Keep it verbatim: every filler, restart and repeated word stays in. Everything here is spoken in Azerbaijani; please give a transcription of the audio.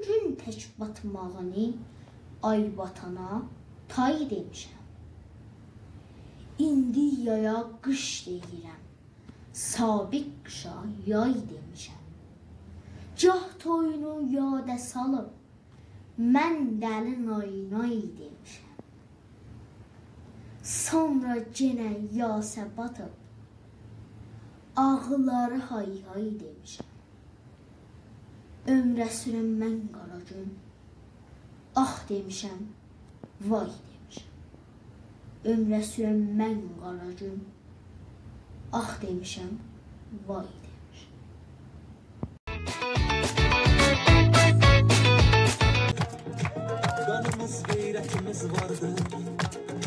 gün tək batmağını ay batana tay demişəm. İndi yaya qış deyirəm, sabiq qışa yay demişəm. Gah toyunu yada salıb, mən dəli nay nay demişəm. Sonra yenə yasə batıb, ağları hay hay demişəm. Ömrə sürəm mən qara gün, ah demişəm, vay demişəm. Ömrə sürəm mən qara gün, ah demişəm, vay demişəm. Qanımız, qeyrətimiz vardı,